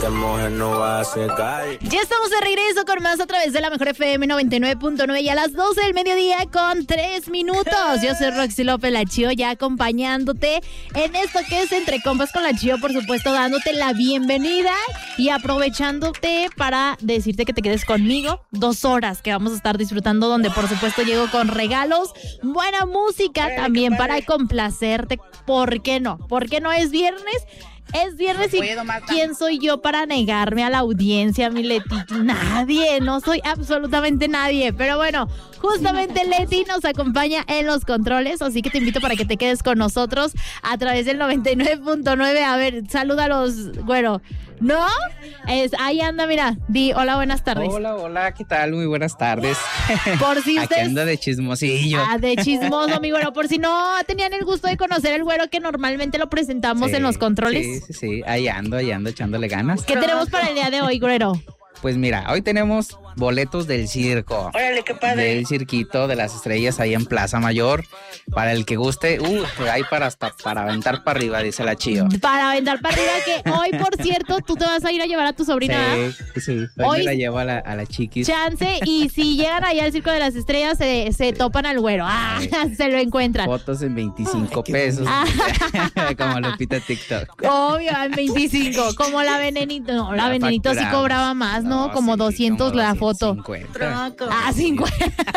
esa mujer no va a secar. Ya estamos de regreso con más a través de la Mejor FM 99.9 y a las 12 del mediodía con 3 minutos. Yo soy Roxy López, la Chío, ya acompañándote en esto que es Entre Compas con la Chío, por supuesto, dándote la bienvenida y aprovechándote para decirte que te quedes conmigo 2 horas que vamos a estar disfrutando, donde por supuesto llego con regalos, buena música también para complacerte. ¿Por qué no? ¿Por qué no es viernes? Es viernes y ¿quién soy yo para negarme a la audiencia, mi Leti? Nadie, no soy absolutamente nadie. Pero bueno, justamente Leti nos acompaña en los controles, así que te invito para que te quedes con nosotros a través del 99.9. A ver, salúdalos, güero. ¿No? Ahí anda, mira. Di hola, buenas tardes. Hola, ¿qué tal? Muy buenas tardes. Por si ustedes... Aquí ando de chismosillo. De chismoso, mi güero. Por si no tenían el gusto de conocer el güero que normalmente lo presentamos en los controles. Sí. Ahí ando echándole ganas. ¿Qué tenemos para el día de hoy, güero? Pues mira, hoy tenemos boletos del circo. Órale, qué padre. Del cirquito de las estrellas ahí en Plaza Mayor. Para el que guste, hay para aventar para arriba, dice la Chío. Para aventar para arriba, que hoy, por cierto, tú te vas a ir a llevar a tu sobrina. Sí. Hoy me la llevo a la chiquis. Chance, y si llegan allá al Circo de las Estrellas, se topan al güero. Se lo encuentran. Fotos en 25 pesos. Como Lupita TikTok. Obvio, en 25. Como la Venenito. No, la Venenito sí cobraba más, ¿no? Como 200 la foto. 50. 50.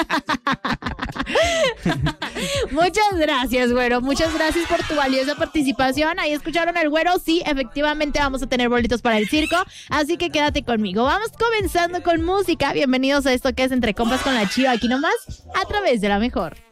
Muchas gracias, güero. Muchas gracias por tu valiosa participación. Ahí escucharon al güero. Sí, efectivamente vamos a tener boletos para el circo. Así que quédate conmigo. Vamos comenzando con música. Bienvenidos a esto que es Entre Compas con la Chío. Aquí nomás, a través de la Mejor.